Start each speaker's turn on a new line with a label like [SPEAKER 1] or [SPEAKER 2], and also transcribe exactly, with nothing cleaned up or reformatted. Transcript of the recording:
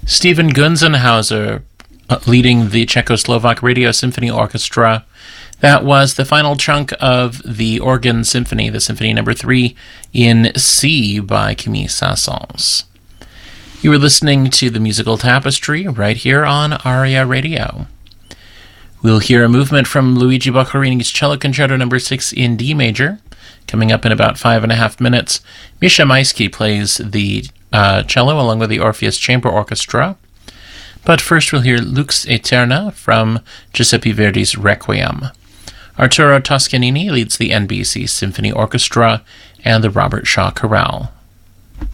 [SPEAKER 1] Stephen Gunzenhauser uh, leading the Czechoslovak Radio Symphony Orchestra. That was the final chunk of the Organ Symphony, the Symphony Number Three in C by Camille Saint-Saëns. You were listening to the Musical Tapestry right here on Aria Radio. We'll hear a movement from Luigi Boccherini's Cello Concerto Number Six in D major. Coming up in about five and a half minutes, Misha Maisky plays the uh, cello along with the Orpheus Chamber Orchestra. But first we'll hear Lux Aeterna from Giuseppe Verdi's Requiem. Arturo Toscanini leads the N B C Symphony Orchestra and the Robert Shaw Chorale.